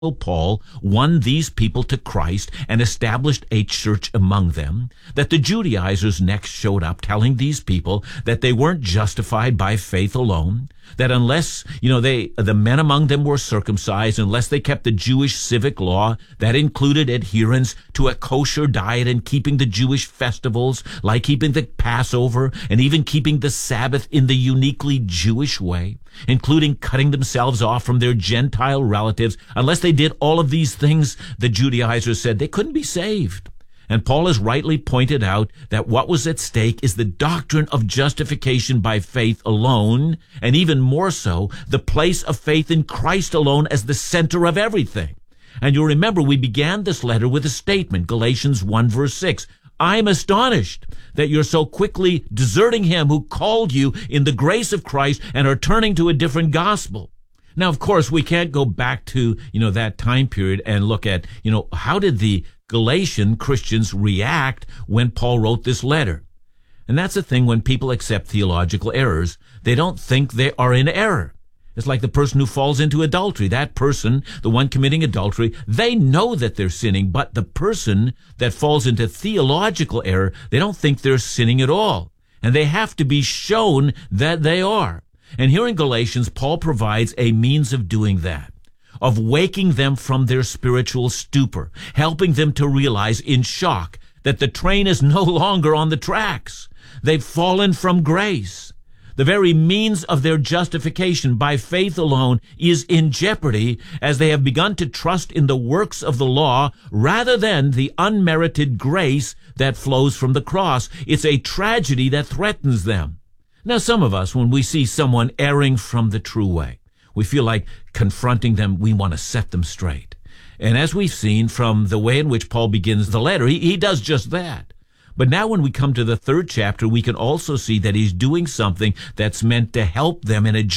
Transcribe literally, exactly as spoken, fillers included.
Paul won these people to Christ and established a church among them, that the Judaizers next showed up telling these people that they weren't justified by faith alone, that unless, you know, they, the men among them were circumcised, unless they kept the Jewish civic law that included adherence to a kosher diet and keeping the Jewish festivals, like keeping the Passover and even keeping the Sabbath in the uniquely Jewish way, including cutting themselves off from their Gentile relatives, unless they did all of these things, the Judaizers said they couldn't be saved. And Paul has rightly pointed out that what was at stake is the doctrine of justification by faith alone, and even more so, the place of faith in Christ alone as the center of everything. And you'll remember we began this letter with a statement, Galatians one verse six. I'm astonished that you're so quickly deserting him who called you in the grace of Christ and are turning to a different gospel. Now, of course, we can't go back to, you know, that time period and look at, you know, how did the Galatian Christians react when Paul wrote this letter? And that's the thing when people accept theological errors. They don't think they are in error. It's like the person who falls into adultery. That person, the one committing adultery, they know that they're sinning, but the person that falls into theological error, they don't think they're sinning at all. And they have to be shown that they are. And here in Galatians, Paul provides a means of doing that, of waking them from their spiritual stupor, helping them to realize in shock that the train is no longer on the tracks. They've fallen from grace. The very means of their justification by faith alone is in jeopardy as they have begun to trust in the works of the law rather than the unmerited grace that flows from the cross. It's a tragedy that threatens them. Now, some of us, when we see someone erring from the true way, we feel like confronting them. We want to set them straight. And as we've seen from the way in which Paul begins the letter, he, he does just that. But now when we come to the third chapter, we can also see that he's doing something that's meant to help them in a